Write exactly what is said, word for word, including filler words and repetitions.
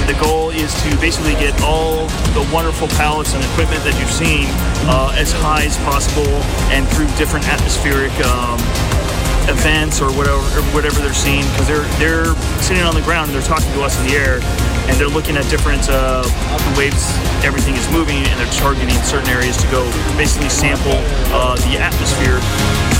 the goal is to basically get all the wonderful pallets and equipment that you've seen uh, as high as possible, and through different atmospheric um, events or whatever or whatever they're seeing, because they're they're sitting on the ground and they're talking to us in the air, and they're looking at different uh, waves. Everything is moving, and they're targeting certain areas to go basically sample uh, the atmosphere